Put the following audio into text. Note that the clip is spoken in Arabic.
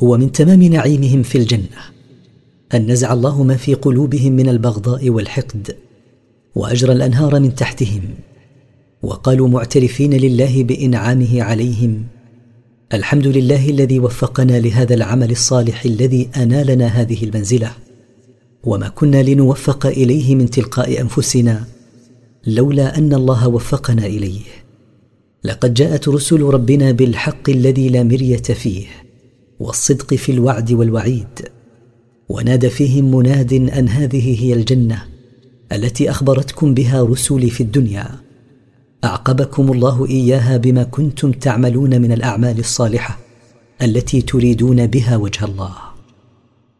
ومن تمام نعيمهم في الجنة أن نزع الله ما في قلوبهم من البغضاء والحقد، وأجرى الأنهار من تحتهم، وقالوا معترفين لله بإنعامه عليهم: الحمد لله الذي وفقنا لهذا العمل الصالح الذي أنالنا هذه المنزلة، وما كنا لنوفق إليه من تلقاء أنفسنا لولا أن الله وفقنا إليه. لقد جاءت رسل ربنا بالحق الذي لا مرية فيه، والصدق في الوعد والوعيد، ونادى فيهم مناد أن هذه هي الجنة التي أخبرتكم بها رسلي في الدنيا، أعقبكم الله إياها بما كنتم تعملون من الأعمال الصالحة التي تريدون بها وجه الله.